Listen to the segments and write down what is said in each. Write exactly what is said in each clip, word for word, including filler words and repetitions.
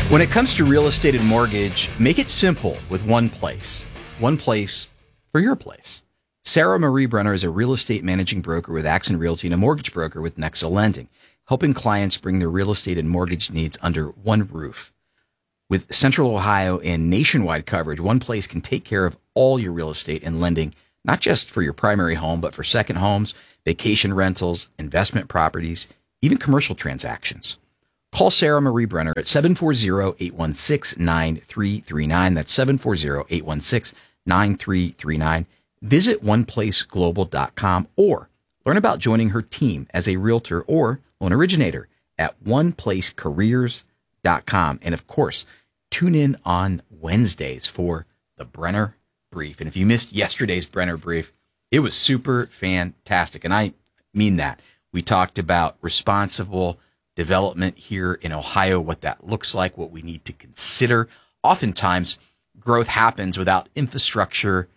When it comes to real estate and mortgage, make it simple with one place. One place for your place. Sarah Marie Brenner is a real estate managing broker with Accent Realty and a mortgage broker with Nexa Lending, helping clients bring their real estate and mortgage needs under one roof. With Central Ohio and nationwide coverage, one place can take care of all your real estate and lending, not just for your primary home, but for second homes, vacation rentals, investment properties, even commercial transactions. Call Sarah Marie Brenner at seven four zero, eight one six, nine three three nine. That's seven four zero, eight one six, nine three three nine. Visit one place global dot com or learn about joining her team as a realtor or loan originator at one place careers dot com. And of course, tune in on Wednesdays for the Brenner Brief. And if you missed yesterday's Brenner Brief, it was super fantastic. And I mean that. We talked about responsible development here in Ohio, what that looks like, what we need to consider. Oftentimes, growth happens without infrastructure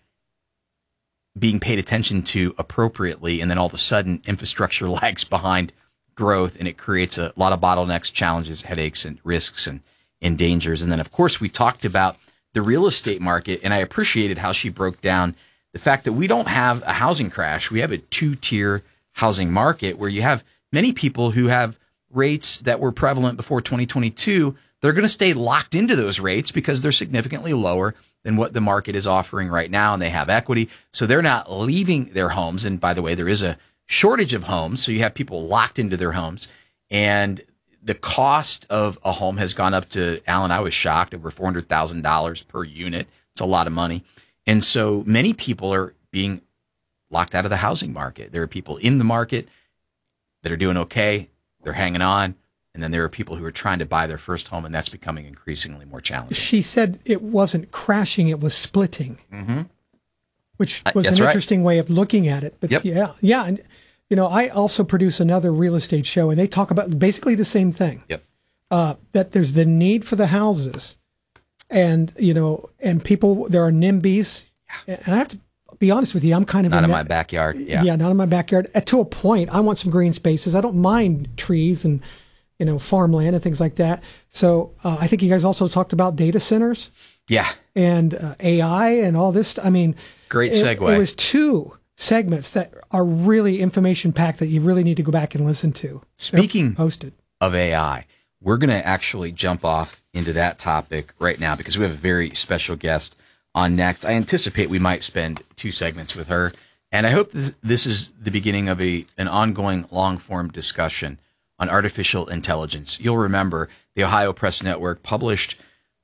being paid attention to appropriately, and then all of a sudden, infrastructure lags behind growth, and it creates a lot of bottlenecks, challenges, headaches, and risks and, and dangers. And then, of course, we talked about the real estate market, and I appreciated how she broke down the fact that we don't have a housing crash. We have a two-tier housing market where you have many people who have rates that were prevalent before twenty twenty-two. They're going to stay locked into those rates because they're significantly lower than what the market is offering right now, and they have equity. So they're not leaving their homes. And by the way, there is a shortage of homes. So you have people locked into their homes. And the cost of a home has gone up to, Alan, I was shocked, over four hundred thousand dollars per unit. It's a lot of money. And so many people are being locked out of the housing market. There are people in the market that are doing okay. They're hanging on. And then there are people who are trying to buy their first home, and that's becoming increasingly more challenging. She said it wasn't crashing, it was splitting, mm-hmm. which was that's an right. interesting way of looking at it. But yep. yeah, yeah. And, you know, I also produce another real estate show, and they talk about basically the same thing. Yep. Uh, that there's the need for the houses, and, you know, and people, there are NIMBYs. Yeah. And I have to be honest with you, I'm kind of not in, in my backyard. Yeah. yeah, not in my backyard. Uh, to a point, I want some green spaces. I don't mind trees and, you know, farmland and things like that. So uh, I think you guys also talked about data centers. Yeah. And uh, A I and all this. I mean, great it, segue. It was two segments that are really information packed that you really need to go back and listen to. Speaking posted. of A I, we're going to actually jump off into that topic right now because we have a very special guest on next. I anticipate we might spend two segments with her, and I hope this, this is the beginning of a an ongoing long-form discussion on artificial intelligence. You'll remember the Ohio Press Network published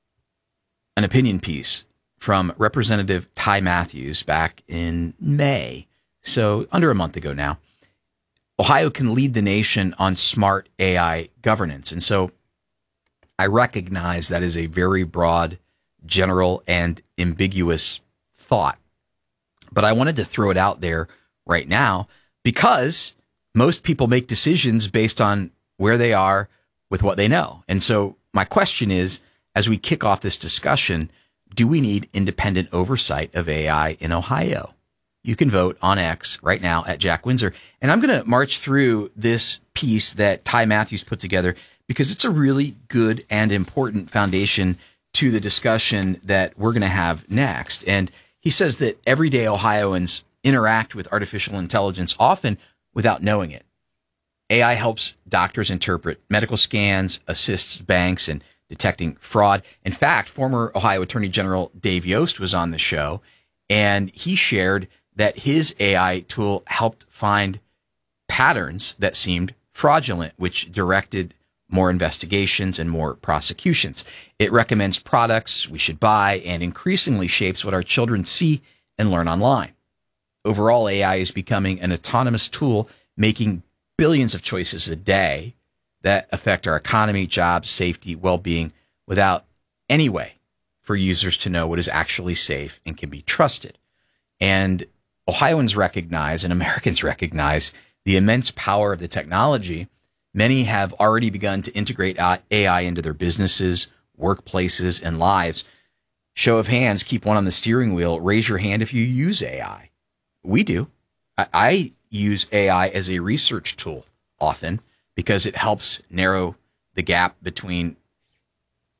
an opinion piece from Representative Ty Matthews back in May, so under a month ago now. Ohio can lead the nation on smart A I governance, and so I recognize that is a very broad, general, and ambiguous thought. But I wanted to throw it out there right now because most people make decisions based on where they are with what they know. And so my question is, as we kick off this discussion, do we need independent oversight of A I in Ohio? You can vote on X right now at Jack Windsor. And I'm going to march through this piece that Ty Matthews put together because it's a really good and important foundation to the discussion that we're going to have next. And he says that everyday Ohioans interact with artificial intelligence often without knowing it. A I helps doctors interpret medical scans, assists banks in detecting fraud. In fact, former Ohio Attorney General Dave Yost was on the show, and he shared that his A I tool helped find patterns that seemed fraudulent, which directed more investigations and more prosecutions. It recommends products we should buy and increasingly shapes what our children see and learn online. Overall, A I is becoming an autonomous tool, making billions of choices a day that affect our economy, jobs, safety, well-being, without any way for users to know what is actually safe and can be trusted. And Ohioans recognize and Americans recognize the immense power of the technology. Many have already begun to integrate A I into their businesses, workplaces, and lives. Show of hands, keep one on the steering wheel. Raise your hand if you use A I. We do. I, I use A I as a research tool often because it helps narrow the gap between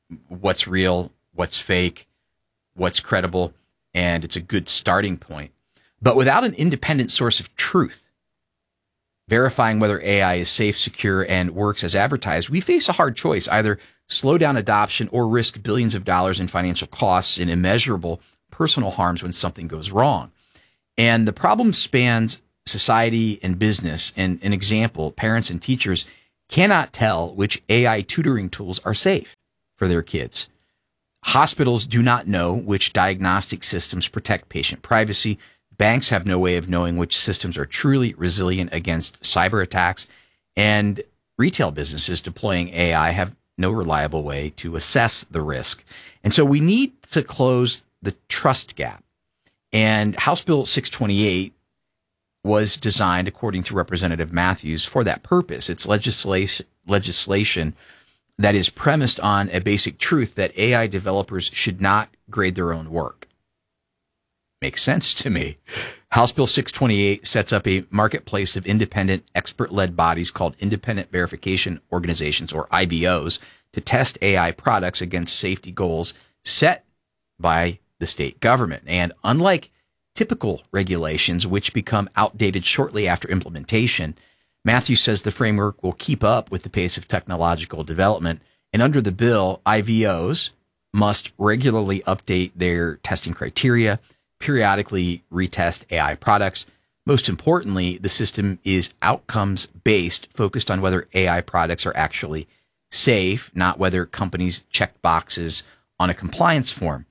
what's real, what's fake, what's credible, and it's a good starting point. But without an independent source of truth, verifying whether A I is safe, secure, and works as advertised, we face a hard choice: either slow down adoption or risk billions of dollars in financial costs and immeasurable personal harms when something goes wrong. And the problem spans society and business. And an example, parents and teachers cannot tell which A I tutoring tools are safe for their kids. Hospitals do not know which diagnostic systems protect patient privacy. Banks have no way of knowing which systems are truly resilient against cyber attacks. And retail businesses deploying A I have no reliable way to assess the risk. And so we need to close the trust gap. And House Bill six twenty-eight was designed, according to Representative Matthews, for that purpose. It's legislation legislation that is premised on a basic truth that A I developers should not grade their own work. Makes sense to me. House Bill six twenty-eight sets up a marketplace of independent, expert-led bodies called Independent Verification Organizations, or I V Os, to test A I products against safety goals set by the state government. And unlike typical regulations, which become outdated shortly after implementation, Matthews says the framework will keep up with the pace of technological development. And under the bill, I V Os must regularly update their testing criteria, periodically retest A I products. Most importantly, the system is outcomes-based, focused on whether A I products are actually safe, not whether companies check boxes on a compliance form.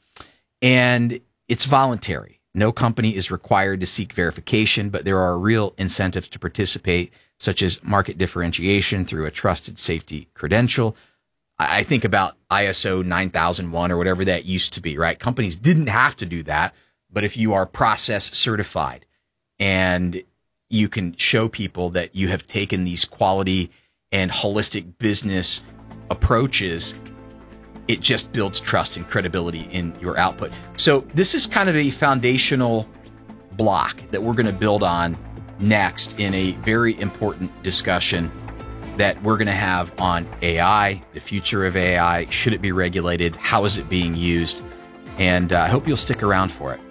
And it's voluntary. No company is required to seek verification, but there are real incentives to participate, such as market differentiation through a trusted safety credential. I think about I S O nine thousand one or whatever that used to be, right? Companies didn't have to do that, but if you are process certified and you can show people that you have taken these quality and holistic business approaches, it just builds trust and credibility in your output. So this is kind of a foundational block that we're going to build on next in a very important discussion that we're going to have on A I, the future of A I. Should it be regulated? How is it being used? And uh, I hope you'll stick around for it.